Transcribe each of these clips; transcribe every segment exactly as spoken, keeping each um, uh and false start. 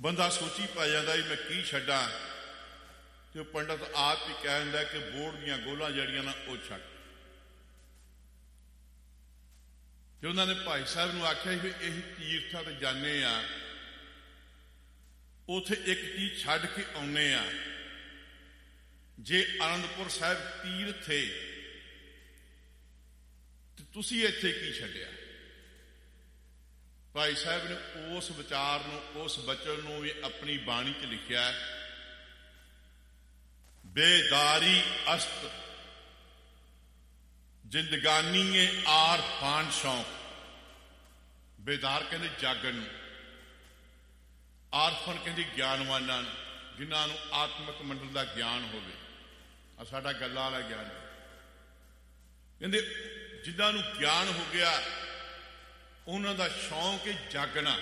ਬੰਦਾ ਸੋਚੀ ਪੈ ਜਾਂਦਾ ਵੀ ਮੈਂ ਕੀ ਛੱਡਾਂ, ਤੇ ਉਹ ਪੰਡਤ ਆਪ ਹੀ ਕਹਿ ਦਿੰਦਾ ਕਿ ਬੋੜ ਦੀਆਂ ਗੋਲਾਂ ਜਿਹੜੀਆਂ ਨਾ ਉਹ ਛੱਡ। ਤੇ ਉਹਨਾਂ ਨੇ ਭਾਈ ਸਾਹਿਬ ਨੂੰ ਆਖਿਆ ਵੀ ਇਹ ਤੀਰਥਾਂ ਤੇ ਜਾਂਦੇ ਆ, ਉਥੇ ਇੱਕ ਚੀਜ਼ ਛੱਡ ਕੇ ਆਉਂਦੇ ਆ। ਜੇ ਆਨੰਦਪੁਰ ਸਾਹਿਬ ਤੀਰਥ ਏ ਤੇ ਤੁਸੀਂ ਇੱਥੇ ਕੀ ਛੱਡਿਆ? ਭਾਈ ਸਾਹਿਬ ਨੇ ਉਸ ਵਿਚਾਰ ਨੂੰ, ਉਸ ਬਚਨ ਨੂੰ ਵੀ ਆਪਣੀ ਬਾਣੀ 'ਚ ਲਿਖਿਆ, ਬੇਦਾਰੀ ਅਸਤ ਜ਼ਿੰਦਗਾਨੀ ਏ ਆਰ ਪਾਨ ਸ਼ੌਂਕ। ਬੇਦਾਰ ਕਹਿੰਦੇ ਜਾਗਣ ਨੂੰ, ਆਰਫਨ ਕਹਿੰਦੇ ਗਿਆਨਵਾਨਾਂ ਨੂੰ, ਜਿਨ੍ਹਾਂ ਨੂੰ ਆਤਮਿਕ ਮੰਡਲ ਦਾ ਗਿਆਨ ਹੋਵੇ। ਆ ਸਾਡਾ ਗੱਲਾਂ ਵਾਲਾ ਗਿਆਨ ਕਹਿੰਦੇ, ਜਿਨ੍ਹਾਂ ਨੂੰ ਗਿਆਨ ਹੋ ਗਿਆ ਉਹਨਾਂ ਦਾ ਸ਼ੌਂਕ ਹੈ ਜਾਗਣਾ।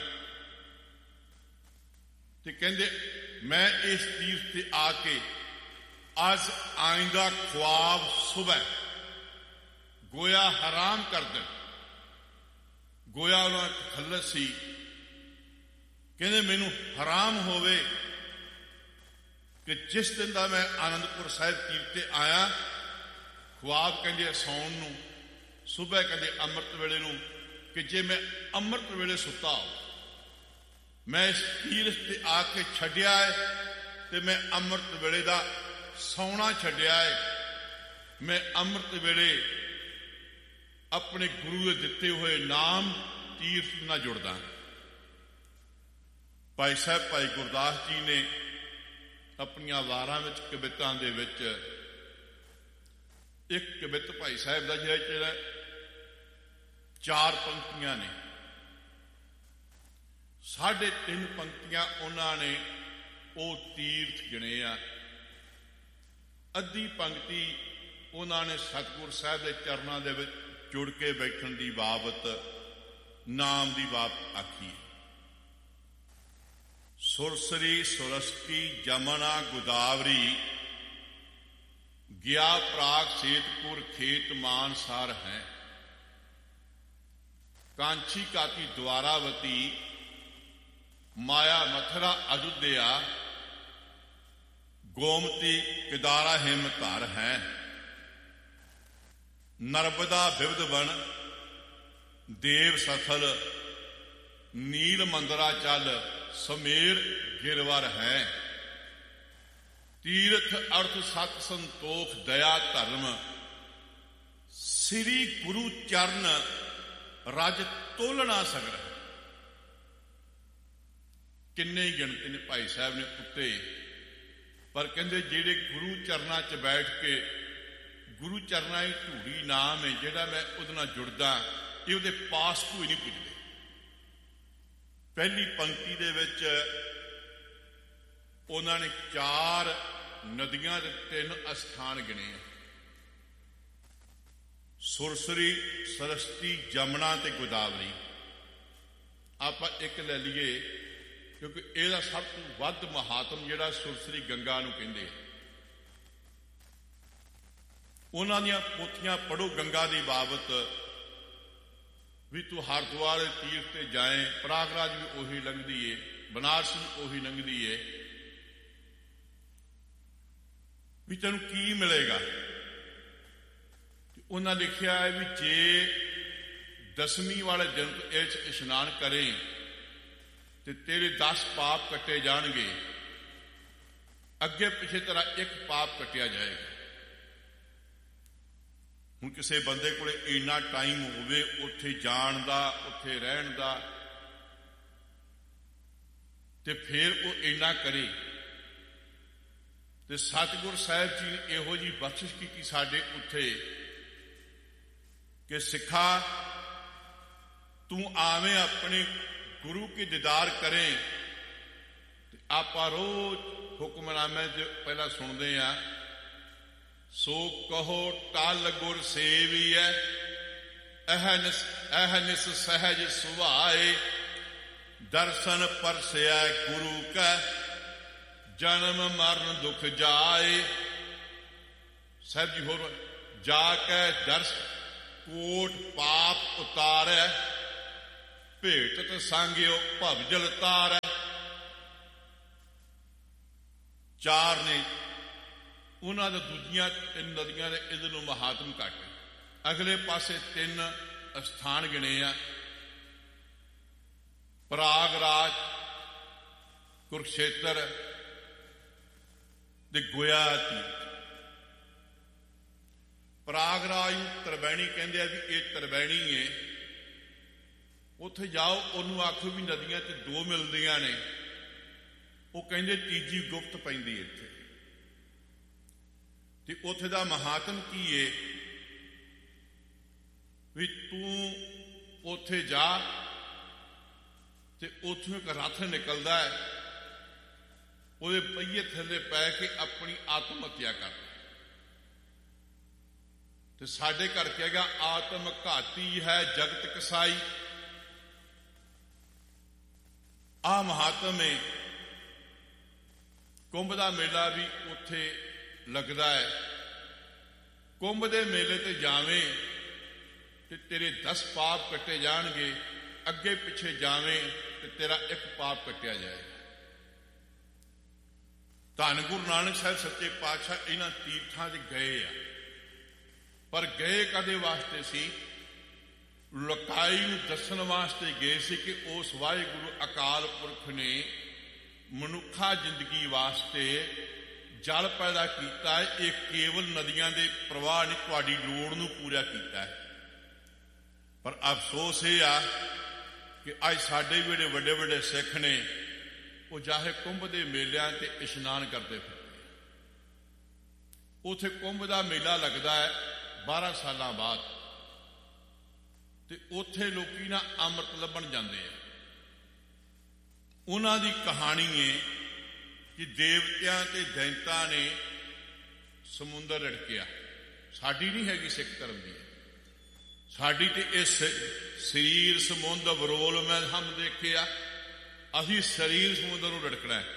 ਤੇ ਕਹਿੰਦੇ ਮੈਂ ਇਸ ਤੀਰਥ ਤੇ ਆ ਕੇ ਅੱਜ ਆਇੰਦਾ ख्वाब ਸੁਬਹ ਗੋਇਆ ਹਰਾਮ ਕਰ ਦੇਣ। ਗੋਇਆ ਉਹਨਾਂ ਖੱਲਤ ਸੀ, ਕਹਿੰਦੇ ਮੈਨੂੰ ਹਰਾਮ ਹੋਵੇ ਕਿ ਜਿਸ ਦਿਨ ਦਾ ਮੈਂ ਆਨੰਦਪੁਰ ਸਾਹਿਬ ਤੀਰਥ ਤੇ ਆਇਆ, ख्वाब ਕਹਿੰਦੇ ਸੌਣ ਨੂੰ, ਸੁਬਹ ਕਹਿੰਦੇ ਅੰਮ੍ਰਿਤ ਵੇਲੇ ਨੂੰ, ਕਿ ਜੇ ਮੈਂ ਅੰਮ੍ਰਿਤ ਵੇਲੇ ਸੁੱਤਾ ਹੋ, ਮੈਂ ਇਸ ਤੀਰਥ ਤੇ ਆ ਕੇ ਛੱਡਿਆ ਹੈ ਤੇ ਮੈਂ ਅੰਮ੍ਰਿਤ ਵੇਲੇ ਦਾ ਸੌਣਾ ਛੱਡਿਆ ਹੈ। ਮੈਂ ਅੰਮ੍ਰਿਤ ਵੇਲੇ ਆਪਣੇ ਗੁਰੂ ਦੇ ਦਿੱਤੇ ਹੋਏ ਨਾਮ ਤੀਰਥ ਨਾਲ ਜੁੜਦਾ। ਭਾਈ ਸਾਹਿਬ ਭਾਈ ਗੁਰਦਾਸ ਜੀ ਨੇ ਆਪਣੀਆਂ ਵਾਰਾਂ ਵਿੱਚ, ਕਵਿਤਾਂ ਦੇ ਵਿੱਚ ਇੱਕ ਕਵਿਤ ਭਾਈ ਸਾਹਿਬ ਦਾ ਜਿਹੜਾ ਜਿਹੜਾ ਚਾਰ ਪੰਕਤੀਆਂ ਨੇ, ਸਾਢੇ ਤਿੰਨ ਪੰਕਤੀਆਂ ਉਹਨਾਂ ਨੇ ਉਹ ਤੀਰਥ ਗਿਣੇ ਆ। ਅੱਧੀ ਪੰਕਤੀ ਉਹਨਾਂ ਨੇ ਸਤਿਗੁਰ ਸਾਹਿਬ ਦੇ ਚਰਨਾਂ ਦੇ ਵਿੱਚ ਜੁੜ ਕੇ ਬੈਠਣ ਦੀ ਬਾਬਤ, ਨਾਮ ਦੀ ਬਾਤ ਆਖੀ। ਸੁਰਸਰੀ ਸੁਰਸਤੀ ਜਮਨਾ ਗੋਦਾਵਰੀ, ਗਿਆ ਪ੍ਰਾਗ ਸੇਤਪੁਰ ਖੇਤ ਮਾਨਸਾਰ ਹੈ। कांची काती द्वारावती, माया मथुरा अयोध्या, गोमती केदारा हेमतार है। नर्मदा विविध वन, देव सथल, नील मंदरा चल, समेर गिरवर है। तीर्थ अर्थ सत संतोख दया धर्म, श्री गुरु चरण रज तोलना सगर। किन्ने ही गिणती ने भाई साहब ने उत्ते, पर कहते जेड़े गुरु चरना च बैठ के, गुरु चरना ही धूड़ी नाम है जेड़ा मैं उहदे नाल जुड़दा, ये उहदे पास कोई नहीं पुजदे। पहली पंक्ति दे विच उन्हां ने चार नदियां दे तीन अस्थान गिने, सुरसरी सरस्वती जमुना ते गोदावरी। आप एक ले लीए क्योंकि इसका सब तो वध महात्म जिहड़ा सुरसरी गंगा नूं कहंदे। उन्हां दीयां पोथियां पढ़ो गंगा दी बाबत भी। तू हरिद्वार तीर्थ ते जाए, प्रयागराज भी उही लंघदी है, बनारस भी उही लंघदी है, भी तैनूं की मिलेगा। उन्हें लिखा है भी जे दसवीं वाले दिन इशनान करे तो तेरे दस पाप कटे जाएंगे, अगे पिछे तेरा एक पाप कटिया जाएगा। हुण किसी बंदे को इन्ना टाइम होवे उत्थे जाण दा, उत्थे रहण दा, ते फिर वो इन्ना करे। ते सतगुर साहिब जी ने इहो जी बख्शिश की साडे उत्थे कि सिखा तू आवे अपने गुरु की दीदार करें। आप रोज हुक्मनामे पहला सुनते हैं, सो कहो टल गुर सेविए, अहनिस अहनिस सहज सुभाए, दर्शन परसया गुरु का, जन्म मरण दुख जाए। साहब जी होर जाके दर्श कोट पाप उतारै, भेटत सांगियो भवजल तारै। ਚਾਰ ਨੇ, ਉਹਨਾਂ ਦੇ ਦੂਜੀਆਂ ਤਿੰਨ ਨਦੀਆਂ ਦੇ ਇਹਦੇ ਨੂੰ ਮਹਾਤਮ ਘੱਟ। ਅਗਲੇ ਪਾਸੇ ਤਿੰਨ ਸਥਾਨ ਗਿਣੇ ਆ, ਪ੍ਰਾਗਰਾਜ, ਕੁਰਕਸ਼ੇਤਰ ਤੇ ਗੋਇਆ ਤੀਰਥ। ਪ੍ਰਾਗਰਾਜ ਨੂੰ ਤਰਵੈਣੀ ਕਹਿੰਦੇ ਆ ਵੀ ਇਹ ਤਰਵੈਣੀ ਏ। ਉੱਥੇ ਜਾਓ, ਉਹਨੂੰ ਆਖੋ ਵੀ ਨਦੀਆਂ ਤੇ ਦੋ ਮਿਲਦੀਆਂ ਨੇ, ਉਹ ਕਹਿੰਦੇ ਤੀਜੀ ਗੁਪਤ ਪੈਂਦੀ ਇੱਥੇ। ਤੇ ਉੱਥੇ ਦਾ ਮਹਾਤਮ ਕੀ ਏ ਵੀ ਤੂੰ ਉੱਥੇ ਜਾ ਤੇ ਉੱਥੋਂ ਇੱਕ ਰੱਥ ਨਿਕਲਦਾ ਹੈ, ਉਹਦੇ ਪਹੀਏ ਥੱਲੇ ਪੈ ਕੇ ਆਪਣੀ ਆਤਮ ਹੱਤਿਆ ਕਰ। ਤੇ ਸਾਡੇ ਘਰ ਕਹੇਗਾ ਆਤਮ ਘਾਤੀ ਹੈ ਜਗਤ ਕਸਾਈ। ਆ ਮਹਾਤਮ ਹੈ। ਕੁੰਭ ਦਾ ਮੇਲਾ ਵੀ ਉੱਥੇ ਲੱਗਦਾ ਹੈ। ਕੁੰਭ ਦੇ ਮੇਲੇ ਤੇ ਜਾਵੇਂ ਤੇ ਤੇਰੇ ਦਸ ਪਾਪ ਕੱਟੇ ਜਾਣਗੇ, ਅੱਗੇ ਪਿੱਛੇ ਜਾਵੇਂ ਤੇ ਤੇਰਾ ਇੱਕ ਪਾਪ ਕੱਟਿਆ ਜਾਏਗਾ। ਧੰਨ ਗੁਰੂ ਨਾਨਕ ਸਾਹਿਬ ਸੱਚੇ ਪਾਤਸ਼ਾਹ ਇਹਨਾਂ ਤੀਰਥਾਂ 'ਚ ਗਏ ਆ, ਪਰ ਗਏ ਕਦੇ ਵਾਸਤੇ ਸੀ? ਲੋਕਾਈ ਨੂੰ ਦੱਸਣ ਵਾਸਤੇ ਗਏ ਸੀ ਕਿ ਉਸ ਵਾਹਿਗੁਰੂ ਅਕਾਲ ਪੁਰਖ ਨੇ ਮਨੁੱਖਾ ਜ਼ਿੰਦਗੀ ਵਾਸਤੇ ਜਲ ਪੈਦਾ ਕੀਤਾ ਹੈ। ਇਹ ਕੇਵਲ ਨਦੀਆਂ ਦੇ ਪ੍ਰਵਾਹ ਨੇ ਤੁਹਾਡੀ ਲੋੜ ਨੂੰ ਪੂਰਾ ਕੀਤਾ ਹੈ। ਪਰ ਅਫਸੋਸ ਇਹ ਆ ਕਿ ਅੱਜ ਸਾਡੇ ਜਿਹੜੇ ਵੱਡੇ ਵੱਡੇ ਸਿੱਖ ਨੇ, ਉਹ ਚਾਹੇ ਕੁੰਭ ਦੇ ਮੇਲਿਆਂ ਤੇ ਇਸ਼ਨਾਨ ਕਰਦੇ ਫਿਰਦੇ। ਉੱਥੇ ਕੁੰਭ ਦਾ ਮੇਲਾ ਲੱਗਦਾ ਹੈ ਬਾਰਾਂ ਸਾਲਾਂ ਬਾਅਦ, ਤੇ ਉੱਥੇ ਲੋਕੀ ਨਾ ਅੰਮ੍ਰਿਤ ਲੱਭਣ ਜਾਂਦੇ ਆ। ਉਹਨਾਂ ਦੀ ਕਹਾਣੀ ਹੈ ਕਿ ਦੇਵਤਿਆਂ ਤੇ ਦੈਂਤਾਂ ਨੇ ਸਮੁੰਦਰ ਰੜਕਿਆ। ਸਾਡੀ ਨਹੀਂ ਹੈਗੀ ਸਿੱਖ ਧਰਮ ਦੀ, ਸਾਡੀ ਤੇ ਇਸ ਸਰੀਰ ਸਮੁੰਦ ਵਰੋਲ ਮੈਂ ਹਮ ਦੇਖਿਆ। ਅਸੀਂ ਸਰੀਰ ਸਮੁੰਦਰ ਨੂੰ ਰੜਕਣਾ ਹੈ।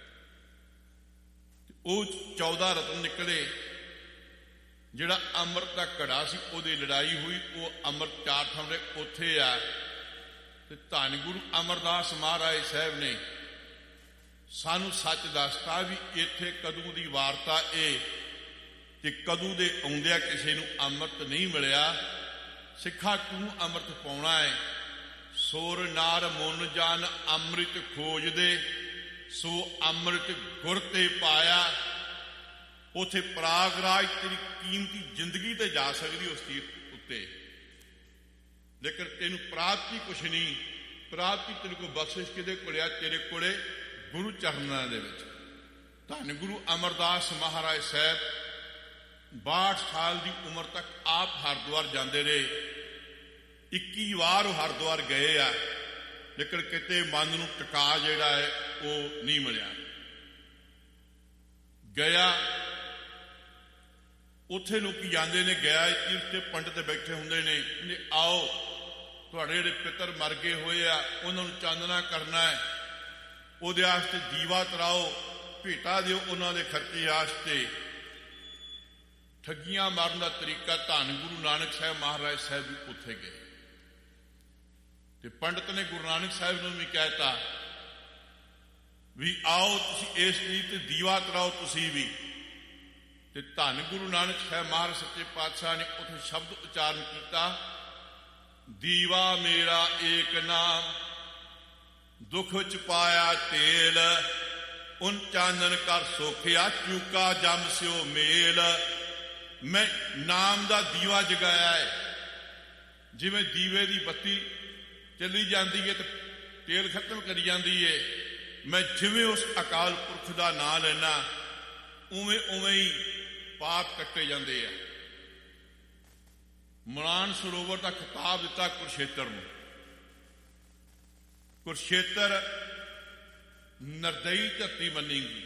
ਉਹ ਚੌਦਾਂ ਰਤਨ ਨਿਕਲੇ। ਜਿਹੜਾ ਅੰਮ੍ਰਿਤ ਦਾ ਘੜਾ ਸੀ, ਉਹਦੀ ਲੜਾਈ ਹੋਈ, ਉਹ ਅੰਮ੍ਰਿਤ ਚਾਰ ਥਾਂ ਉੱਥੇ ਆ। ਤੇ ਧੰਨ ਗੁਰੂ ਅਮਰਦਾਸ ਮਹਾਰਾਜ ਸਾਹਿਬ ਨੇ ਸਾਨੂੰ ਸੱਚ ਦੱਸਤਾ ਵੀ ਇੱਥੇ ਕਦੋਂ ਦੀ ਵਾਰਤਾ ਇਹ ਕਿ ਕਦੋਂ ਦੇ ਆਉਂਦਿਆਂ ਕਿਸੇ ਨੂੰ ਅੰਮ੍ਰਿਤ ਨਹੀਂ ਮਿਲਿਆ। ਸਿੱਖਾ ਤੂੰ ਅੰਮ੍ਰਿਤ ਪਾਉਣਾ ਹੈ। ਸੋਰ ਨਾਰ ਮੁਨ ਜਨ ਅੰਮ੍ਰਿਤ ਖੋਜਦੇ, ਸੋ ਅੰਮ੍ਰਿਤ ਗੁਰ ਤੇ ਪਾਇਆ। ਉੱਥੇ ਪ੍ਰਾਗਰਾਜ ਤੇਰੀ ਕੀਮਤੀ ਜ਼ਿੰਦਗੀ ਤੇ ਜਾ ਸਕਦੀ ਉਸ ਤੀਰਥ ਉੱਤੇ, ਲੇਕਿਨ ਤੈਨੂੰ ਪ੍ਰਾਪਤੀ ਕੁਛ ਨਹੀਂ। ਪ੍ਰਾਪਤੀ ਤੈਨੂੰ ਕੋਈ ਬਖਸ਼ਿਸ਼ ਕਿਹਦੇ ਕੋਲ ਆ? ਤੇਰੇ ਕੋਲੇ ਗੁਰੂ ਚਰਨਾਂ ਦੇ ਵਿੱਚ। ਧੰਨ ਗੁਰੂ ਅਮਰਦਾਸ ਮਹਾਰਾਜ ਸਾਹਿਬ ਬਾਹਠ ਸਾਲ ਦੀ ਉਮਰ ਤੱਕ ਆਪ ਹਰਿਦੁਆਰ ਜਾਂਦੇ ਰਹੇ। ਇੱਕੀ ਵਾਰ ਉਹ ਹਰਿਦੁਆਰ ਗਏ ਆ, ਲੇਕਿਨ ਕਿਤੇ ਮਨ ਨੂੰ ਟਿਕਾ ਜਿਹੜਾ ਹੈ ਉਹ ਨਹੀਂ ਮਿਲਿਆ। ਗਿਆ ਉੱਥੇ ਲੋਕੀ ਜਾਂਦੇ ਨੇ, ਗਿਆ ਤੀਰਥ ਤੇ ਪੰਡਤ ਬੈਠੇ ਹੁੰਦੇ ਨੇ, ਕਹਿੰਦੇ ਆਓ ਤੁਹਾਡੇ ਜਿਹੜੇ ਪਿੱਤਰ ਮਰ ਗਏ ਹੋਏ ਆ ਉਹਨਾਂ ਨੂੰ ਚਾਨਣਾ ਕਰਨਾ ਹੈ, ਉਹਦੇ ਵਾਸਤੇ ਦੀਵਾ ਤਰਾਓ, ਭੇਟਾ ਦਿਓ ਉਹਨਾਂ ਦੇ ਖਰਚੇ ਵਾਸਤੇ। ਠੱਗੀਆਂ ਮਾਰਨ ਦਾ ਤਰੀਕਾ ਧੰਨ ਗੁਰੂ ਨਾਨਕ ਸਾਹਿਬ ਮਹਾਰਾਜ ਸਾਹਿਬ ਵੀ ਉੱਥੇ ਗਏ। ਤੇ ਪੰਡਤ ਨੇ ਗੁਰੂ ਨਾਨਕ ਸਾਹਿਬ ਨੂੰ ਵੀ ਕਹਿਤਾ ਵੀ ਆਓ ਤੁਸੀਂ ਇਸ ਚੀਜ਼ ਤੇ ਦੀਵਾ ਤਰਾਓ ਤੁਸੀਂ ਵੀ। ਤੇ ਧੰਨ ਗੁਰੂ ਨਾਨਕ ਸਾਹਿਬ ਮਹਾਰਾਜ ਸੱਚੇ ਪਾਤਸ਼ਾਹ ਨੇ ਉੱਥੇ ਸ਼ਬਦ ਉਚਾਰਨ ਕੀਤਾ, ਦੀਵਾ ਮੇਰਾ ਏਕ ਨਾਮ, ਦੁੱਖ ਚ ਪਾਇਆ ਤੇਲ, ਉਨ ਚਾਨਣ ਕਰ ਸੋਖਿਆ, ਚੂਕਾ ਜਮ ਸਿਓ ਮੇਲ। ਮੈਂ ਨਾਮ ਦਾ ਦੀਵਾ ਜਗਾਇਆ ਹੈ। ਜਿਵੇਂ ਦੀਵੇ ਦੀ ਬੱਤੀ ਚੱਲੀ ਜਾਂਦੀ ਹੈ ਤੇ ਤੇਲ ਖਤਮ ਕਰੀ ਜਾਂਦੀ ਹੈ, ਮੈਂ ਜਿਵੇਂ ਉਸ ਅਕਾਲ ਪੁਰਖ ਦਾ ਨਾਂ ਲੈਣਾ ਉਵੇਂ ਉਵੇਂ ਹੀ ਪਾਪ ਕੱਟੇ ਜਾਂਦੇ ਆ। ਮਾਨ ਸਰੋਵਰ ਦਾ ਖਿਤਾਬ ਦਿੱਤਾ ਕੁਰਸ਼ੇਤਰ ਨੂੰ। ਕੁਰਸ਼ੇਤਰ ਨਰਦਈ ਧਰਤੀ ਮੰਨੀ ਗਈ।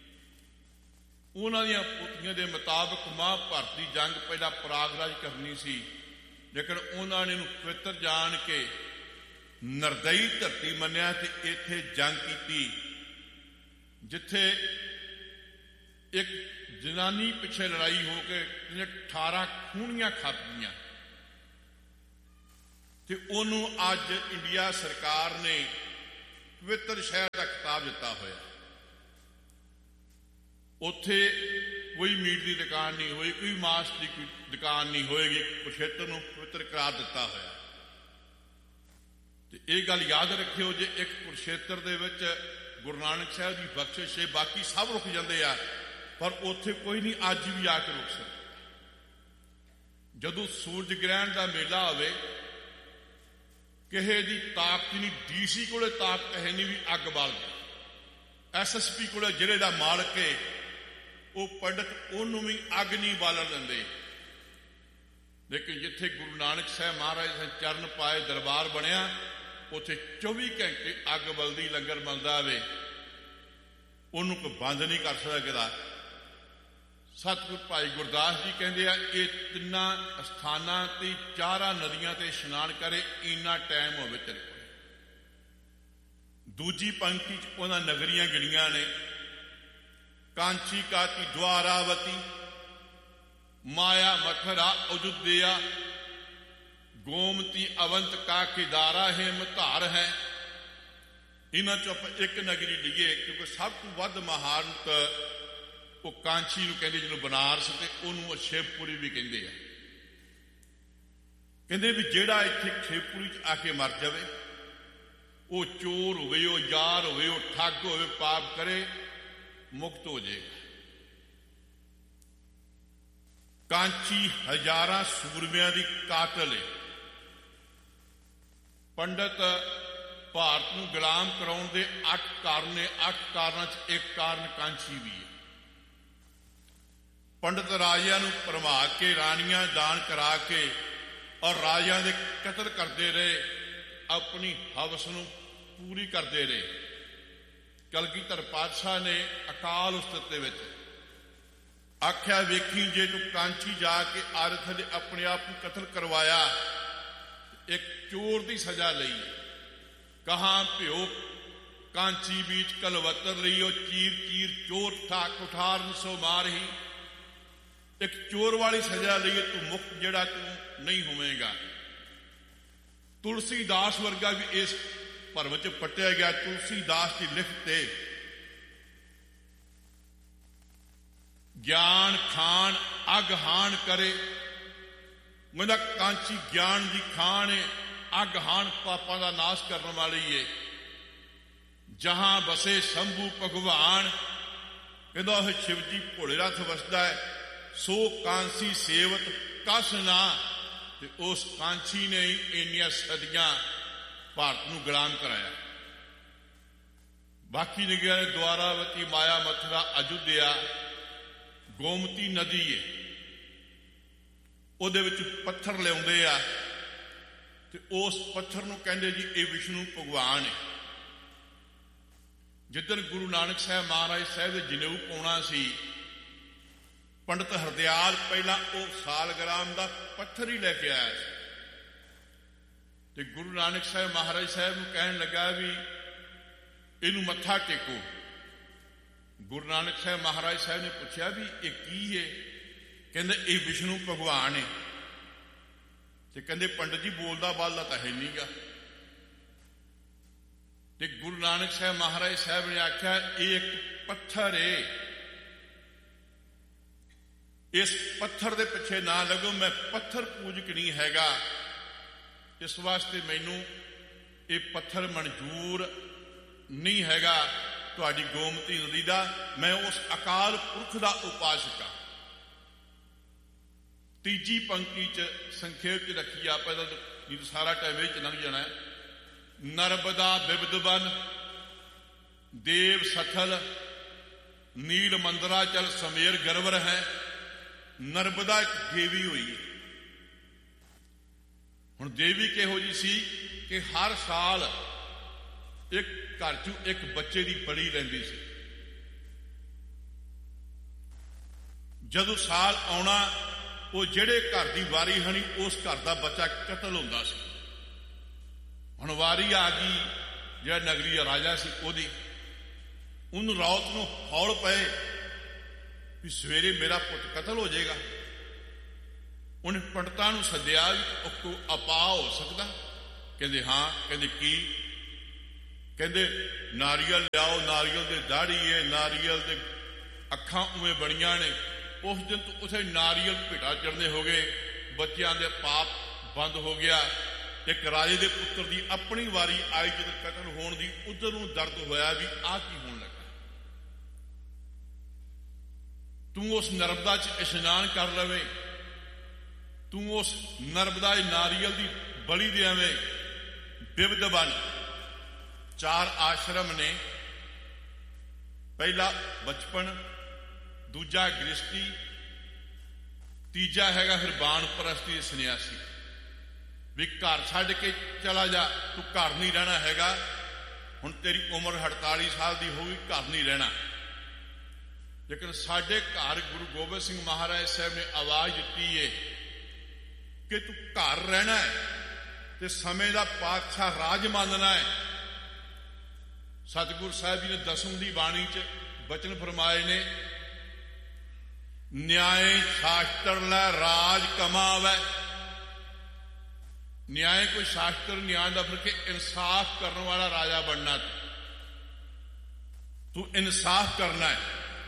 ਉਹਨਾਂ ਦੀਆਂ ਪੁੱਤਰੀਆਂ ਦੇ ਮੁਤਾਬਕ ਮਹਾਂਭਾਰਤ ਦੀ ਜੰਗ ਪਹਿਲਾਂ ਪ੍ਰਾਗਰਾਜ ਕਰਨੀ ਸੀ, ਲੇਕਿਨ ਉਹਨਾਂ ਨੇ ਇਹਨੂੰ ਪਵਿੱਤਰ ਜਾਣ ਕੇ ਨਰਦਈ ਧਰਤੀ ਮੰਨਿਆ ਤੇ ਇੱਥੇ ਜੰਗ ਕੀਤੀ, ਜਿੱਥੇ ਇੱਕ ਜਨਾਨੀ ਪਿੱਛੇ ਲੜਾਈ ਹੋ ਕੇ ਜਿਹਨੇ ਅਠਾਰਾਂ ਖੂਨੀਆਂ ਖਾਧੀਆਂ। ਤੇ ਉਹਨੂੰ ਅੱਜ ਇੰਡੀਆ ਸਰਕਾਰ ਨੇ ਪਵਿੱਤਰ ਸ਼ਹਿਰ ਦਾ ਖਿਤਾਬ ਦਿੱਤਾ ਹੋਇਆ। ਉੱਥੇ ਕੋਈ ਮੀਟ ਦੀ ਦੁਕਾਨ ਨਹੀਂ ਹੋਈ, ਕੋਈ ਮਾंस ਦੀ ਕੋਈ ਦੁਕਾਨ ਨਹੀਂ ਹੋਏਗੀ। ਕੁਰੂਕਸ਼ੇਤਰ ਨੂੰ ਪਵਿੱਤਰ ਕਰਾਰ ਦਿੱਤਾ ਹੋਇਆ। ਤੇ ਇਹ ਗੱਲ ਯਾਦ ਰੱਖਿਓ, ਜੇ ਇੱਕ ਕੁਰੂਕਸ਼ੇਤਰ ਦੇ ਵਿੱਚ ਗੁਰੂ ਨਾਨਕ ਸਾਹਿਬ ਦੀ ਬਖਸ਼ਿਸ਼ ਹੈ, ਬਾਕੀ ਸਭ ਰੁਕ ਜਾਂਦੇ ਆ, ਪਰ ਉੱਥੇ ਕੋਈ ਨਹੀਂ ਅੱਜ ਵੀ ਆ ਕੇ ਰੁਕ ਸਕਦਾ। ਜਦੋਂ ਸੂਰਜ ਗ੍ਰਹਿਣ ਦਾ ਮੇਲਾ ਹੋਵੇ, ਕਿਸੇ ਦੀ ਤਾਕਤ ਨਹੀਂ, ਡੀਸੀ ਕੋਲੇ ਤਾਕਤ ਹੈ ਨਹੀਂ ਵੀ ਅੱਗ ਬਾਲ ਦੇ। ਐਸ ਐਸ ਪੀ ਕੋਲੇ ਜ਼ਿਲ੍ਹੇ ਦਾ ਮਾਲਕ ਹੈ, ਉਹ ਪੰਡਤ ਉਹਨੂੰ ਵੀ ਅੱਗ ਨਹੀਂ ਬਾਲਣ ਦਿੰਦੇ। ਲੇਕਿਨ ਜਿੱਥੇ ਗੁਰੂ ਨਾਨਕ ਸਾਹਿਬ ਮਹਾਰਾਜ ਦੇ ਚਰਨ ਪਾਏ ਦਰਬਾਰ ਬਣਿਆ, ਉੱਥੇ ਚੌਵੀ ਘੰਟੇ ਅੱਗ ਬਲਦੀ, ਲੰਗਰ ਬਣਦਾ ਹੋਵੇ, ਉਹਨੂੰ ਕੋਈ ਬੰਦ ਨਹੀਂ ਕਰ ਸਕਦਾ। ਸਤਿਗੁਰ ਭਾਈ ਗੁਰਦਾਸ ਜੀ ਕਹਿੰਦੇ ਆ, ਇਹ ਤਿੰਨਾਂ ਸਥਾਨਾਂ ਤੇ ਚਾਰਾਂ ਨਦੀਆਂ ਤੇ ਇਸ਼ਨਾਨ ਕਰੇ, ਇੰਨਾ ਟਾਈਮ ਹੋਵੇ ਤੇਰੇ ਕੋਲ। ਦੂਜੀ ਪੰਕਤੀ ਚ ਉਹਨਾਂ ਨਗਰੀਆਂ ਗਿਣੀਆਂ ਨੇ, ਕਾਂਚੀ ਕਾਤੀ ਦੁਆਰਾਵਤੀ, ਮਾਇਆ ਮਥੁਰਾ ਅਯੁੱਧਿਆ, ਗੋਮਤੀ ਅਵੰਤ ਕਾ ਕਿਦਾਰਾ ਹੇਮ ਧਾਰ ਹੈ। ਇਹਨਾਂ ਚੋਂ ਆਪਾਂ ਇੱਕ ਨਗਰੀ ਲਈਏ, ਕਿਉਂਕਿ ਸਭ ਤੋਂ ਵੱਧ ਮਹਾਨਤ ਉਹ ਕਾਂਚੀ ਨੂੰ ਕਹਿੰਦੇ, ਜਿਹਨੂੰ ਬਨਾਰਸ, ਤੇ ਉਹਨੂੰ ਸ਼ਿਵਪੁਰੀ ਵੀ ਕਹਿੰਦੇ ਆ। ਕਹਿੰਦੇ ਵੀ ਜਿਹੜਾ ਇੱਥੇ ਸ਼ਿਵਪੁਰੀ ਚ ਆ ਕੇ ਮਰ ਜਾਵੇ, ਉਹ ਚੋਰ ਹੋਵੇ, ਉਹ ਯਾਰ ਹੋਵੇ, ਉਹ ਠੱਗ ਹੋਵੇ, ਪਾਪ ਕਰੇ, ਮੁਕਤ ਹੋ ਜਾਏਗਾ। ਕਾਂਚੀ ਹਜ਼ਾਰਾਂ ਸੂਰਮਿਆਂ ਦੀ ਕਾਤਲ ਹੈ। ਪੰਡਤ ਭਾਰਤ ਨੂੰ ਗੁਲਾਮ ਕਰਾਉਣ ਦੇ ਅੱਠ ਕਾਰਨ ਨੇ, ਅੱਠ ਕਾਰਨਾਂ ਚ ਇੱਕ ਕਾਰਨ ਕਾਂਚੀ ਵੀ ਹੈ। ਪੰਡਤ ਰਾਜਿਆਂ ਨੂੰ ਭਰਮਾ ਕੇ, ਰਾਣੀਆਂ ਦਾਨ ਕਰਾ ਕੇ ਔਰ ਰਾਜਿਆਂ ਦੇ ਕਤਲ ਕਰਦੇ ਰਹੇ, ਆਪਣੀ ਹਵਸ ਨੂੰ ਪੂਰੀ ਕਰਦੇ ਰਹੇ। ਕਲਗੀਧਰ ਪਾਤਸ਼ਾਹ ਨੇ ਅਕਾਲ ਉਸਤਤ ਦੇ ਵਿੱਚ ਆਖਿਆ, ਵੇਖੀ ਜੇ ਤੂੰ ਕਾਂਚੀ ਜਾ ਕੇ ਆਰਥ ਨੇ ਆਪਣੇ ਆਪ ਨੂੰ ਕਤਲ ਕਰਵਾਇਆ, ਇੱਕ ਚੋਰ ਦੀ ਸਜ਼ਾ ਲਈ। ਕਹਾਂ ਭਿਓ ਕਾਂਚੀ ਬੀਚ ਕਲਵੱਤਰ ਲਈਓ, ਚੀਰ ਚੀਰ ਚੋਰ ਠਾਕ ਕੁਠਾਰ ਨਸੋ ਮਾਰਹੀ। ਇੱਕ ਚੋਰ ਵਾਲੀ ਸਜ਼ਾ ਲਈਏ, ਤੂੰ ਮੁਕਤ ਜਿਹੜਾ ਤੂੰ ਨਹੀਂ ਹੋਵੇਗਾ। ਤੁਲਸੀਦਾਸ ਵਰਗਾ ਵੀ ਇਸ ਭਰਮ ਚ ਪੱਟਿਆ ਗਿਆ। ਤੁਲਸੀਦਾਸ ਦੀ ਲਿਖਤ ਤੇ ਗਿਆਨ ਖਾਨ ਅਗ ਹਾਨ ਕਰੇ, ਕਹਿੰਦਾ ਕਾਂਚੀ ਗਿਆਨ ਦੀ ਖਾਨ ਹੈ, ਅੱਗ ਹਾਨ ਪਾਪਾਂ ਦਾ ਨਾਸ਼ ਕਰਨ ਵਾਲੀ ਹੈ। ਜਹਾਂ ਬਸੇ ਸ਼ੰਭੂ ਭਗਵਾਨ, ਕਹਿੰਦਾ ਉਹ ਸ਼ਿਵ ਜੀ ਭੋਲੇ ਰੱਥ ਵਸਦਾ ਹੈ। ਸੋ ਕਾਂਸੀ ਸੇਵਤ ਕਸ ਨਾ, ਤੇ ਉਸ ਕਾਂਚੀ ਨੇ ਹੀ ਇੰਨੀਆਂ ਸਦੀਆਂ ਭਾਰਤ ਨੂੰ ਗੁਲਾਮ ਕਰਾਇਆ। ਬਾਕੀ ਨਿਗਿਆ ਦੁਆਰਾਵਤੀ, ਮਾਇਆ ਮਥੁਰਾ, ਅਯੁੱਧਿਆ, ਗੋਮਤੀ ਨਦੀ ਹੈ, ਉਹਦੇ ਵਿੱਚ ਪੱਥਰ ਲਿਆਉਂਦੇ ਆ, ਤੇ ਉਸ ਪੱਥਰ ਨੂੰ ਕਹਿੰਦੇ ਜੀ ਇਹ ਵਿਸ਼ਨੂੰ ਭਗਵਾਨ ਹੈ। ਜਿੱਦਣ ਗੁਰੂ ਨਾਨਕ ਸਾਹਿਬ ਮਹਾਰਾਜ ਸਾਹਿਬ ਦੇ ਜਨੇਊ ਪਾਉਣਾ ਸੀ, ਪੰਡਤ ਹਰਦਿਆਲ ਪਹਿਲਾਂ ਉਹ ਸਾਲਗ੍ਰਾਮ ਦਾ ਪੱਥਰ ਹੀ ਲੈ ਕੇ ਆਇਆ ਸੀ, ਤੇ ਗੁਰੂ ਨਾਨਕ ਸਾਹਿਬ ਮਹਾਰਾਜ ਸਾਹਿਬ ਨੂੰ ਕਹਿਣ ਲੱਗਾ ਵੀ ਇਹਨੂੰ ਮੱਥਾ ਟੇਕੋ। ਗੁਰੂ ਨਾਨਕ ਸਾਹਿਬ ਮਹਾਰਾਜ ਸਾਹਿਬ ਨੇ ਪੁੱਛਿਆ ਵੀ ਇਹ ਕੀ ਹੈ? ਕਹਿੰਦੇ ਇਹ ਵਿਸ਼ਨੂੰ ਭਗਵਾਨ ਹੈ। ਤੇ ਕਹਿੰਦੇ ਪੰਡਤ ਜੀ ਬੋਲਦਾ ਬਾਲਦਾ ਤਾਂ ਹੈ ਨਹੀਂਗਾ। ਤੇ ਗੁਰੂ ਨਾਨਕ ਸਾਹਿਬ ਮਹਾਰਾਜ ਸਾਹਿਬ ਨੇ ਆਖਿਆ ਇਹ ਇੱਕ ਪੱਥਰ ਹੈ, ਇਸ ਪੱਥਰ ਦੇ ਪਿੱਛੇ ਨਾ ਲੱਗੋ, ਮੈਂ ਪੱਥਰ ਪੂਜਕ ਨਹੀਂ ਹੈਗਾ, ਇਸ ਵਾਸਤੇ ਮੈਨੂੰ ਇਹ ਪੱਥਰ ਮਨਜ਼ੂਰ ਨਹੀਂ ਹੈਗਾ ਤੁਹਾਡੀ ਗੋਮਤੀ ਨਦੀ ਦਾ, ਮੈਂ ਉਸ ਅਕਾਲ ਪੁਰਖ ਦਾ ਉਪਾਸਕ ਹਾਂ। ਤੀਜੀ ਪੰਕਤੀ ਚ ਸੰਖੇਪ ਚ ਰੱਖੀ ਆ, ਪਹਿਲਾਂ ਨਹੀਂ ਤਾਂ ਸਾਰਾ ਟਾਈਮ ਇਹ ਚ ਲੰਘ ਜਾਣਾ। ਨਰਬਦਾ ਬਿਬਦਬਨ ਦੇਵ ਸਥਲ, ਨੀਲ ਮੰਦਰਾ ਚਲ ਸਮੇਰ ਗਰਵਰ ਹੈ। ਨਰਬਦਾ ਇੱਕ ਦੇਵੀ ਹੋਈ ਹੈ। ਹੁਣ ਦੇਵੀ ਕਿਹੋ ਜੀ ਸੀ ਕਿ ਹਰ ਸਾਲ ਇੱਕ ਘਰ ਚੋਂ ਇੱਕ ਬੱਚੇ ਦੀ ਬਲੀ ਲੈਂਦੀ ਸੀ। ਜਦੋਂ ਸਾਲ ਆਉਣਾ, ਉਹ ਜਿਹੜੇ ਘਰ ਦੀ ਵਾਰੀ ਹਣੀ ਉਸ ਘਰ ਦਾ ਬੱਚਾ ਕਤਲ ਹੁੰਦਾ ਸੀ। ਹੁਣ ਵਾਰੀ ਆ ਗਈ ਜਿਹੜਾ ਨਗਰੀ ਦਾ ਰਾਜਾ ਸੀ ਉਹਦੀ, ਉਹਨੂੰ ਰਾਤ ਨੂੰ ਹੌਲ ਪਏ ਵੀ ਸਵੇਰੇ ਮੇਰਾ ਪੁੱਤ ਕਤਲ ਹੋ ਜਾਏਗਾ। ਉਹਨੇ ਪੰਡਤਾਂ ਨੂੰ ਸੱਦਿਆ, ਉਹ ਆਪਾ ਹੋ ਸਕਦਾ? ਕਹਿੰਦੇ ਹਾਂ। ਕਹਿੰਦੇ ਕੀ? ਕਹਿੰਦੇ ਨਾਰੀਅਲ ਲਿਆਓ, ਨਾਰੀਅਲ ਦੇ ਦਾੜੀ ਹੈ, ਨਾਰੀਅਲ ਦੇ ਅੱਖਾਂ ਉਵੇਂ ਬਣੀਆਂ ਨੇ। ਉਸ ਦਿਨ ਤੋਂ ਉਸੇ ਨਾਰੀਅਲ ਭੇਟਾ ਚੜ੍ਹਨੇ ਹੋ ਗਏ, ਬੱਚਿਆਂ ਦੇ ਪਾਪ ਬੰਦ ਹੋ ਗਿਆ। ਇੱਕ ਰਾਜੇ ਦੇ ਪੁੱਤਰ ਦੀ ਆਪਣੀ ਵਾਰੀ ਆਈ ਜਦੋਂ ਕਤਲ ਹੋਣ ਦੀ, ਉਧਰ ਨੂੰ ਦਰਦ ਹੋਇਆ ਵੀ ਆਹ ਕੀ ਹੋਣ ਲੱਗਾ। ਤੂੰ ਉਸ ਨਰਮਦਾ 'ਚ ਇਸ਼ਨਾਨ ਕਰ ਲਵੇਂ, ਤੂੰ ਉਸ ਨਰਮਦਾ ਨਾਰੀਅਲ ਦੀ ਬਲੀ ਦੇਵੇਂ। ਬਿਵਦ ਬਨ ਚਾਰ ਆਸ਼ਰਮ ਨੇ, ਪਹਿਲਾ ਬਚਪਨ, ਦੂਜਾ ਗ੍ਰਿਸ਼ਟੀ, ਤੀਜਾ ਹੈਗਾ ਫਿਰ ਬਾਣ ਪ੍ਰਸਤੀ ਸੰਨਿਆਸੀ। ਵੀ ਘਰ ਛੱਡ ਕੇ ਚਲਾ ਜਾ, ਤੂੰ ਘਰ ਨਹੀਂ ਰਹਿਣਾ ਹੈਗਾ। ਹੁਣ ਤੇਰੀ ਉਮਰ ਅੜਤਾਲੀ ਸਾਲ ਦੀ ਹੋ ਗਈ, ਘਰ ਨਹੀਂ ਰਹਿਣਾ। ਲੇਕਿਨ ਸਾਡੇ ਘਰ ਗੁਰੂ ਗੋਬਿੰਦ ਸਿੰਘ ਮਹਾਰਾਜ ਸਾਹਿਬ ਨੇ ਆਵਾਜ਼ ਦਿੱਤੀ ਏ ਕਿ ਤੂੰ ਘਰ ਰਹਿਣਾ ਹੈ ਤੇ ਸਮੇਂ ਦਾ ਪਾਤਸ਼ਾਹ ਰਾਜ ਮੰਨਣਾ ਹੈ। ਸਤਿਗੁਰੂ ਸਾਹਿਬ ਜੀ ਨੇ ਦਸਮ ਦੀ ਬਾਣੀ 'ਚ ਬਚਨ ਫਰਮਾਏ ਨੇ, ਨਿਆਏ ਸ਼ਾਸਤਰ ਲੈ ਰਾਜ ਕਮਾਵੇ। ਨਿਆਏ ਕੋਈ ਸ਼ਾਸਤਰ ਨਿਆਂ ਦਾ ਫਰਕ, ਇਨਸਾਫ ਕਰਨ ਵਾਲਾ ਰਾਜਾ ਬਣਨਾ। ਤੂੰ ਇਨਸਾਫ ਕਰਨਾ ਹੈ।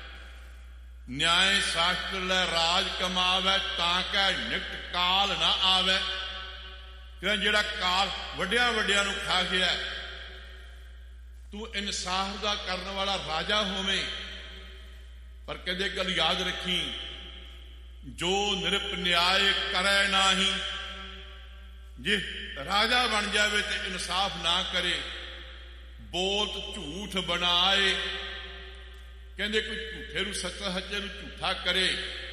ਨਿਆਏ ਸ਼ਾਸਤਰ ਲੈ ਰਾਜ ਕਮਾਵੇ, ਤਾਂ ਕਿ ਨਿਕਟ ਕਾਲ ਨਾ ਆਵੇ। ਕਿ ਜਿਹੜਾ ਕਾਲ ਵੱਡਿਆਂ ਵੱਡਿਆਂ ਨੂੰ ਖਾ ਗਿਆ, ਤੂੰ ਇਨਸਾਫ ਦਾ ਕਰਨ ਵਾਲਾ ਰਾਜਾ ਹੋਵੇਂ। ਪਰ ਕਹਿੰਦੇ ਗੱਲ ਯਾਦ ਰੱਖੀ, ਜੋ ਨਿਰਪ ਨਿਆਏ ਕਰੇ ਨਾਹੀ। ਜੇ ਰਾਜਾ ਬਣ ਜਾਵੇ ਤੇ ਇਨਸਾਫ ਨਾ ਕਰੇ, ਬੋਲਤ ਝੂਠ ਬਣਾਏ। ਕਹਿੰਦੇ ਕੋਈ ਝੂਠੇ ਨੂੰ ਸੱਚਾ, ਸੱਚੇ ਨੂੰ ਝੂਠਾ ਕਰੇ,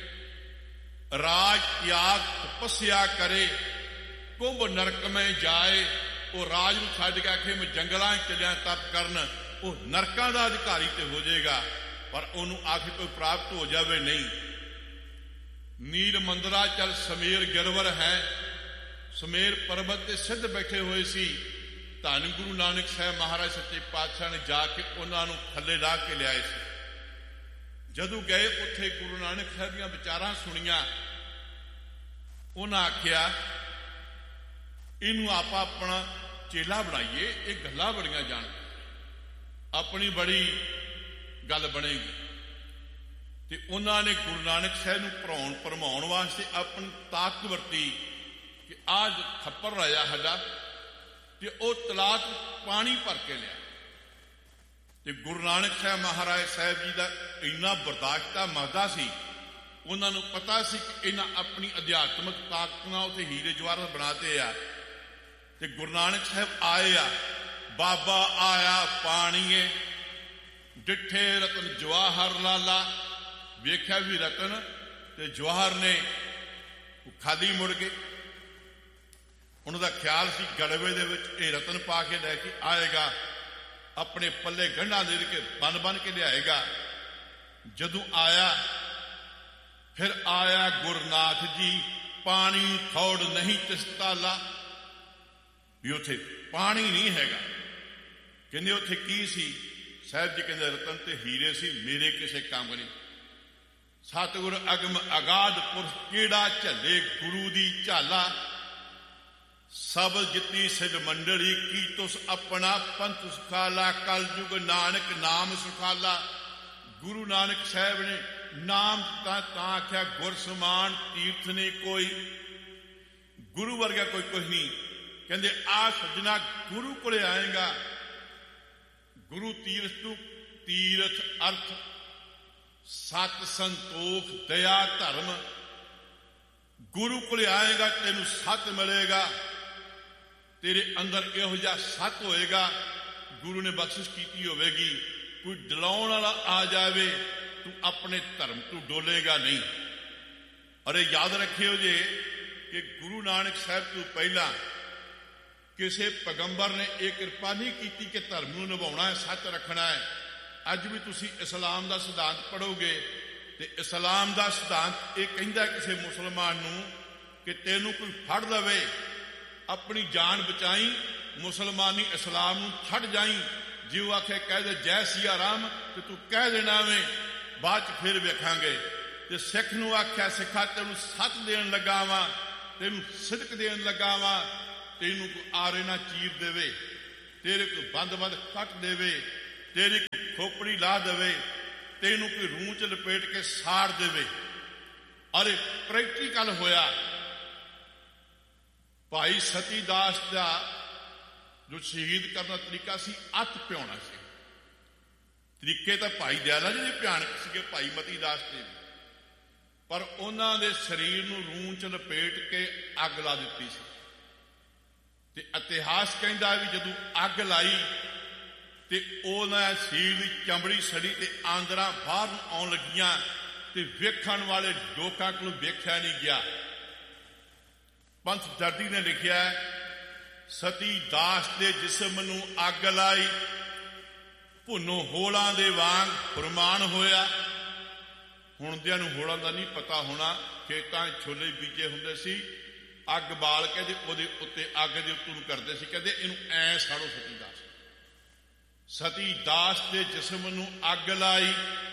ਰਾਜ ਤਿਆਗ ਤਪੱਸਿਆ ਕਰੇ, ਕੁੰਭ ਨਰਕ ਮੈਂ ਜਾਏ। ਉਹ ਰਾਜ ਨੂੰ ਛੱਡ ਕੇ ਆਖੇ ਮੈਂ ਜੰਗਲਾਂ 'ਚ ਚੱਲਿਆ ਤਪ ਕਰਨ, ਉਹ ਨਰਕਾਂ ਦਾ ਅਧਿਕਾਰੀ ਤੇ ਹੋ ਜਾਏਗਾ। ਪਰ ਉਹਨੂੰ ਆਖੇ ਕੋਈ ਪ੍ਰਾਪਤ ਹੋ ਜਾਵੇ ਨਹੀਂ। ਨੀਲ ਮੰਦਰਾ ਚੱਲ ਸਮੇਰ ਗਿਰਵਰ ਹੈ। ਸਮੇਰ ਪਰਬਤ ਤੇ ਸਿੱਧ ਬੈਠੇ ਹੋਏ ਸੀ। ਧੰਨ ਗੁਰੂ ਨਾਨਕ ਸਾਹਿਬ ਮਹਾਰਾਜ ਸੱਚੇ ਪਾਤਸ਼ਾਹ ਨੇ ਜਾ ਕੇ ਉਹਨਾਂ ਨੂੰ ਥੱਲੇ ਲਾ ਕੇ ਲਿਆਏ ਸੀ। ਜਦੋਂ ਗਏ ਉੱਥੇ ਗੁਰੂ ਨਾਨਕ ਸਾਹਿਬ ਦੀਆਂ ਵਿਚਾਰਾਂ ਸੁਣੀਆਂ। ਉਹਨਾਂ ਆਖਿਆ ਇਹਨੂੰ ਆਪਾਂ ਆਪਣਾ ਚੇਲਾ ਬਣਾਈਏ, ਇਹ ਗੱਲਾਂ ਬੜੀਆਂ ਜਾਣ, ਆਪਣੀ ਬੜੀ ਗੱਲ ਬਣੇਗੀ। ਤੇ ਉਹਨਾਂ ਨੇ ਗੁਰੂ ਨਾਨਕ ਸਾਹਿਬ ਨੂੰ ਭਰਾਉਣ ਭਰਮਾਉਣ ਵਾਸਤੇ ਆਪਣੀ ਤਾਕਤ ਵਰਤੀ ਕਿ ਆਜ ਖੱਪਰ ਰਾਜਾ ਸਾਡਾ, ਤੇ ਉਹ ਤਲਾਅ 'ਚ ਪਾਣੀ ਭਰ ਕੇ ਲਿਆ। ਤੇ ਗੁਰੂ ਨਾਨਕ ਸਾਹਿਬ ਮਹਾਰਾਜ ਸਾਹਿਬ ਜੀ ਦਾ ਇੰਨਾ ਬਰਦਾਸ਼ਤ ਦਾ ਮਜ਼ਾ ਸੀ। ਉਹਨਾਂ ਨੂੰ ਪਤਾ ਸੀ ਕਿ ਇਹਨਾਂ ਆਪਣੀ ਅਧਿਆਤਮਿਕ ਤਾਕਤ ਨਾਲ ਉੱਥੇ ਹੀਰੇ ਜਵਾਹਰ ਬਣਾਤੇ ਆ। ਤੇ ਗੁਰੂ ਨਾਨਕ ਸਾਹਿਬ ਆਏ ਆ, ਬਾਬਾ ਆਇਆ ਪਾਣੀਏ, ਡਿੱਠੇ ਰਤਨ ਜਵਾਹਰ ਲਾਲਾ। ਵੇਖਿਆ ਵੀ ਰਤਨ ਤੇ ਜਵਾਹਰ ਨੇ ਖਾਲੀ ਮੁੜ ਗਏ। ਉਹਨਾਂ ਦਾ ਖਿਆਲ ਸੀ ਗੜਵੇ ਦੇ ਵਿੱਚ ਇਹ ਰਤਨ ਪਾ ਕੇ ਲੈ ਕੇ ਆਏਗਾ, ਆਪਣੇ ਪੱਲੇ ਗੰਢਾਂ ਦੇ ਕੇ ਬੰਨ ਬੰਨ ਕੇ ਲਿਆਏਗਾ। ਜਦੋਂ ਆਇਆ ਫਿਰ ਆਇਆ ਗੁਰਨਾਥ ਜੀ, ਪਾਣੀ ਥੋੜ ਨਹੀਂ ਤਿਸ ਤਾਲਾ। ਵੀ ਉੱਥੇ ਪਾਣੀ ਨਹੀਂ ਹੈਗਾ। ਕਹਿੰਦੇ ਉੱਥੇ ਕੀ ਸੀ? ਸਾਹਿਬ ਜੀ ਕਹਿੰਦੇ ਰਤਨ ਤੇ ਹੀਰੇ ਸੀ, ਮੇਰੇ ਕਿਸੇ ਕੰਮ ਨਹੀਂ। ਸਤਿਗੁਰ ਅਗਮ ਅਗਾਧ ਪੁਰਖ ਕਿਹੜਾ ਝੱਲੇ ਗੁਰੂ ਦੀ ਝਾਲਾ। ਸਭ ਜਿੱਤੀ ਸਿਧ ਮੰਡਲੀ ਕੀ ਤੁਸ ਆਪਣਾ ਪੰਥ ਸੁਖਾਲਾ। ਕਲ ਯੁਗ ਨਾਨਕ ਨਾਮ ਸੁਖਾਲਾ। ਗੁਰੂ ਨਾਨਕ ਸਾਹਿਬ ਨੇ ਨਾਮ ਤਾਂ ਤਾਂ ਆਖਿਆ ਗੁਰ ਸਮਾਨ ਤੀਰਥ ਨਹੀਂ ਕੋਈ। ਗੁਰੂ ਵਰਗਾ ਕੋਈ ਕੁਝ ਨਹੀਂ। ਕਹਿੰਦੇ ਆ ਸੱਜਣਾ ਗੁਰੂ ਕੋਲੇ ਆਏਗਾ। ਗੁਰੂ ਤੀਰਥ ਤੂੰ ਤੀਰਥ ਅਰਥ ਸਤ ਸੰਤੋਖ ਦਇਆ ਧਰਮ। ਗੁਰੂ ਕੋਲੇ ਆਏਗਾ ਤੈਨੂੰ ਸਤ ਮਿਲੇਗਾ, ਤੇਰੇ ਅੰਦਰ ਇਹੋ ਜਿਹਾ ਸਤ ਹੋਏਗਾ ਗੁਰੂ ਨੇ ਬਖਸ਼ਿਸ਼ ਕੀਤੀ ਹੋਵੇਗੀ। ਕੋਈ ਡਲਾਉਣ ਵਾਲਾ ਆ ਜਾਵੇ ਤੂੰ ਆਪਣੇ ਧਰਮ ਤੋਂ ਡੋਲੇਗਾ ਨਹੀਂ। ਅਰੇ ਯਾਦ ਰੱਖਿਓ ਜੇ ਕਿ ਗੁਰੂ ਨਾਨਕ ਸਾਹਿਬ ਤੋਂ ਪਹਿਲਾਂ ਕਿਸੇ ਪੈਗੰਬਰ ਨੇ ਇਹ ਕਿਰਪਾ ਨਹੀਂ ਕੀਤੀ ਕਿ ਧਰਮ ਨੂੰ ਨਿਭਾਉਣਾ ਹੈ, ਸੱਚ ਰੱਖਣਾ ਹੈ। ਅੱਜ ਵੀ ਤੁਸੀਂ ਇਸਲਾਮ ਦਾ ਸਿਧਾਂਤ ਪੜ੍ਹੋਗੇ ਤੇ ਇਸਲਾਮ ਦਾ ਸਿਧਾਂਤ ਇਹ ਕਹਿੰਦਾ ਕਿਸੇ ਮੁਸਲਮਾਨ ਨੂੰ ਕਿ ਤੈਨੂੰ ਕੋਈ ਫੜ ਲਵੇ, ਆਪਣੀ ਜਾਨ ਬਚਾਈ, ਮੁਸਲਮਾਨੀ ਇਸਲਾਮ ਨੂੰ ਛੱਡ ਜਾਈ। ਜੇ ਉਹ ਆਖੇ ਕਹਿ ਦੇ ਜੈ ਸਿਆ ਰਾਮ ਤੇ ਤੂੰ ਕਹਿ ਦੇਣਾ ਵੇ, ਬਾਅਦ ਚ ਫਿਰ ਵੇਖਾਂਗੇ। ਤੇ ਸਿੱਖ ਨੂੰ ਆਖਿਆ ਸਿੱਖਾ ਤੈਨੂੰ ਸੱਚ ਦੇਣ ਲੱਗਾ ਵਾਂ, ਤੈਨੂੰ ਸਿਦਕ ਦੇਣ ਲੱਗਾ ਵਾਂ, ਤੈਨੂੰ ਕੋਈ ਆਰੇ ਨਾ ਚੀਰ ਦੇਵੇ, ਤੇਰੇ ਕੋਈ ਬੰਦ ਬੰਦ ਕੱਟ ਦੇਵੇ, ਤੇਰੀ ਕੋਈ ਖੋਪੜੀ ਲਾ ਦੇਵੇ, ਤੈਨੂੰ ਕੋਈ ਰੂੰ ਚ ਲਪੇਟ ਕੇ ਸਾੜ ਦੇਵੇ। ਅਰੇ ਪ੍ਰੈਕਟੀਕਲ ਹੋਇਆ। ਭਾਈ ਸਤੀ ਦਾਸ ਦਾ ਜੋ ਸ਼ਹੀਦ ਕਰਨ ਦਾ ਤਰੀਕਾ ਸੀ, ਅੱਤ ਪਿਆਉਣਾ ਸੀ। ਤਰੀਕੇ ਤਾਂ ਭਾਈ ਦਇਆਲਾ ਜੀ ਦੇ ਭਿਆਨਕ ਸੀਗੇ, ਭਾਈ ਮਤੀ ਦਾਸ ਦੇ, ਪਰ ਉਹਨਾਂ ਦੇ ਸਰੀਰ ਨੂੰ ਰੂੰ ਚ ਲਪੇਟ ਕੇ ਅੱਗ ਲਾ ਦਿੱਤੀ ਸੀ। ਤੇ ਇਤਿਹਾਸ ਕਹਿੰਦਾ ਵੀ ਜਦੋਂ ਅੱਗ ਲਾਈ ਤੇ ਉਹਨਾਂ ਸਰੀਰ ਦੀ ਚਮੜੀ ਸੜੀ ਤੇ ਆਂਦਰਾਂ ਬਾਹਰ ਨੂੰ ਆਉਣ ਲੱਗੀਆਂ ਤੇ ਵੇਖਣ ਵਾਲੇ ਲੋਕਾਂ ਕੋਲ ਵੇਖਿਆ ਨਹੀਂ ਗਿਆ। ਪੰਥ ਦਰਦੀ ਨੇ ਲਿਖਿਆ, ਸਤੀ ਦਾਸ ਦੇ ਜਿਸਮ ਨੂੰ ਅੱਗ ਲਾਈ, ਭੁੰਨੋ ਹੋਲਾਂ ਦੇ ਵਾਂਗ ਫੁਰਮਾਨ ਹੋਇਆ। ਹੁਣ ਦਿਆਂ ਨੂੰ ਹੋਲਾਂ ਦਾ ਨਹੀਂ ਪਤਾ ਹੋਣਾ, ਖੇਤਾਂ ਛੋਲੇ ਬੀਜੇ ਹੁੰਦੇ ਸੀ, ਅੱਗ ਬਾਲ ਕੇ ਤੇ ਉਹਦੇ ਉੱਤੇ ਅੱਗ ਦੇ ਉੱਤੇ ਨੂੰ ਕਰਦੇ ਸੀ, ਕਹਿੰਦੇ ਇਹਨੂੰ ਐ ਸਾੜੋ ਸਤੀ ਦਾਸ। ਸਤੀ ਦਾਸ ਦੇ ਜਿਸਮ ਨੂੰ ਅੱਗ ਲਾਈ,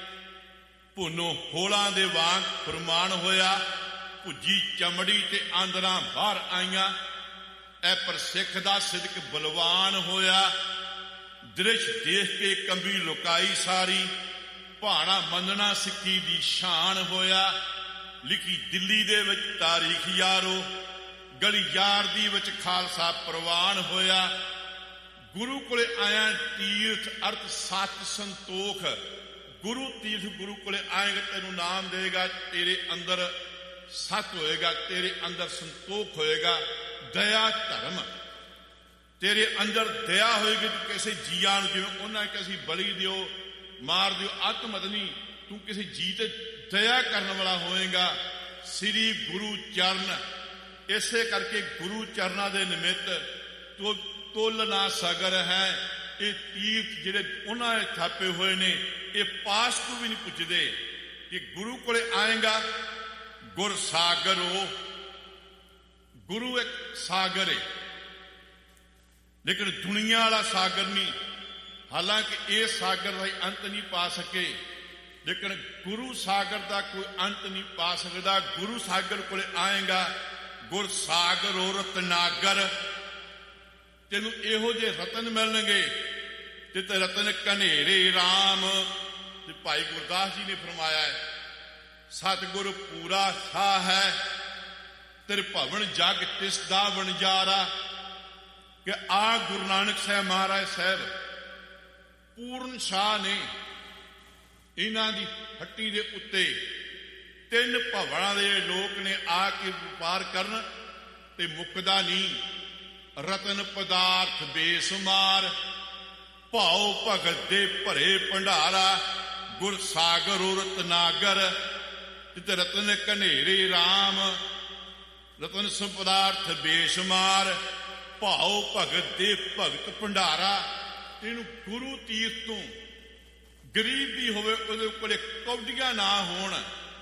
ਭੁੰਨੋ ਹੋਲਾਂ ਦੇ ਵਾਂਗ ਫੁਰਮਾਨ ਹੋਇਆ, ਭੁੱਜੀ ਚਮੜੀ ਤੇ ਆਂਦਰਾਂ ਬਾਹਰ ਆਈਆਂ। ਐ ਪਰ ਸਿੱਖ ਦਾ ਸਿਦਕ ਬਲਵਾਨ ਹੋਇਆ, ਦ੍ਰਿਸ਼ ਦੇਖ ਕੇ ਕੰਬੀ ਲੁਕਾਈ ਸਾਰੀ, ਭਾਣਾ ਮੰਨਣਾ ਸਿੱਖੀ ਦੀ ਸ਼ਾਨ ਹੋਇਆ। ਲਿਖੀ ਦਿੱਲੀ ਦੇ ਵਿੱਚ ਤਾਰੀਖ ਯਾਰੋ, ਗਲੀ ਯਾਰ ਦੀ ਵਿੱਚ ਖਾਲਸਾ ਪ੍ਰਵਾਨ ਹੋਇਆ। ਗੁਰੂ ਕੋਲੇ ਆਇਆ ਤੀਰਥ ਅਰਥ ਸੱਚ ਸੰਤੋਖ, ਗੁਰੂ ਤੀਰਥ ਗੁਰੂ ਕੋਲੇ ਆਏਗਾ ਤੈਨੂੰ ਨਾਮ ਦੇਗਾ, ਤੇਰੇ ਅੰਦਰ ਸੱਚ ਹੋਏਗਾ, ਤੇਰੇ ਅੰਦਰ ਸੰਤੋਖ ਹੋਏਗਾ, ਦਇਆ ਧਰਮ ਤੇਰੇ ਅੰਦਰ ਦਇਆ ਹੋਏਗੀ। ਤੂੰ ਕਿਸੇ ਜੀਆਂ ਨੂੰ, ਜਿਵੇਂ ਉਹਨਾਂ ਕਿ ਅਸੀਂ ਬਲੀ ਦਿਓ ਮਾਰ ਦਿਓ, ਆਤਮਤ ਨਹੀਂ, ਤੂੰ ਕਿਸੇ ਜੀ ਤੇ ਦਇਆ ਕਰਨ ਵਾਲਾ ਹੋਏਗਾ। ਸ੍ਰੀ ਗੁਰੂ ਚਰਨ, ਇਸੇ ਕਰਕੇ ਗੁਰੂ ਚਰਨਾਂ ਦੇ ਨਿਮਿਤ ਤੋ ਤੋਲਨਾ ਸਾਗਰ ਹੈ। ਇਹ ਤੀਰਥ ਜਿਹੜੇ ਉਹਨਾਂ ਨੇ ਥਾਪੇ ਹੋਏ ਨੇ, ਇਹ ਪਾਸ ਤੋਂ ਵੀ ਨਹੀਂ ਪੁੱਜਦੇ। ਕਿ ਗੁਰੂ ਕੋਲੇ ਆਏਗਾ, ਗੁਰ ਸਾਗਰ ਹੋ, ਗੁਰੂ ਇੱਕ ਸਾਗਰ ਹੈ, ਲੇਕਿਨ ਦੁਨੀਆ ਵਾਲਾ ਸਾਗਰ ਨਹੀਂ। ਹਾਲਾਂਕਿ ਇਹ ਸਾਗਰ ਦਾ ਅੰਤ ਨਹੀਂ ਪਾ ਸਕੇ, ਲੇਕਿਨ ਗੁਰੂ ਸਾਗਰ ਦਾ ਕੋਈ ਅੰਤ ਨਹੀਂ ਪਾ ਸਕਦਾ। ਗੁਰੂ ਸਾਗਰ ਕੋਲੇ ਆਏਗਾ, ਗੁਰ ਸਾਗਰ ਹੋ ਰਤਨਾਗਰ, ਤੈਨੂੰ ਇਹੋ ਜਿਹੇ ਰਤਨ ਮਿਲਣਗੇ ਤੇ ਤੇ ਰਤਨ ਕਨੇਰੇ ਰਾਮ। ਤੇ ਭਾਈ ਗੁਰਦਾਸ ਜੀ ਨੇ ਫਰਮਾਇਆ ਹੈ, ਸਤਿਗੁਰ ਪੂਰਾ ਸਾਹ ਹੈ, ਤੇਰੇ ਭਵਨ ਜਗ ਤਿਸ ਦਾ ਵਣਜਾਰਾ। ਕਿ ਆ ਗੁਰੂ ਨਾਨਕ ਸਾਹਿਬ ਮਹਾਰਾਜ ਸਾਹਿਬ ਪੂਰਨ ਸ਼ਾਹ ਨੇ, ਇਹਨਾਂ ਦੀ ਹੱਟੀ ਦੇ ਉੱਤੇ ਤਿੰਨ ਭਵਨਾਂ ਦੇ ਲੋਕ ਨੇ ਆ ਕੇ ਵਪਾਰ ਕਰਨ ਤੇ ਮੁੱਕਦਾ ਨਹੀਂ। ਰਤਨ ਪਦਾਰਥ ਬੇਸੁਮਾਰ, ਭਾਉ ਭਗਤ ਦੇ ਭਰੇ ਭੰਡਾਰਾ। ਗੁਰ ਸਾਗਰ ਰਤਨਾਗਰ, ਜਿਤੇ ਰਤਨ ਕਨੇਰੇ ਰਾਮ। ਰਤਨ ਸੰਪਦਾਰਥ ਬੇਸ਼ੁਮਾਰ, ਭਾਉ ਭਗਤ ਦੇ ਭਗਤ ਭੰਡਾਰਾ। ਤੈਨੂੰ ਗੁਰੂ ਤੀਰਥ ਤੋਂ ਗਰੀਬ ਵੀ ਹੋਵੇ, ਉਹਦੇ ਕੋਲੇ ਕੌਡੀਆਂ ਨਾ ਹੋਣ,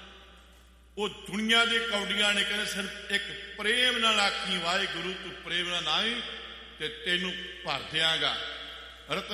ਉਹ ਦੁਨੀਆ ਦੇ ਕੌਡੀਆਂ ਨੇ, ਕਹਿੰਦੇ ਸਿਰਫ ਇੱਕ ਪ੍ਰੇਮ ਨਾਲ ਆਖੀ ਵਾਹਿਗੁਰੂ, ਤੂੰ ਪ੍ਰੇਮ ਨਾਲ ਨਾ ਹੀ ਤੇ ਤੈਨੂੰ ਭਰ ਦਿਆਂਗਾ। ਰਤਨ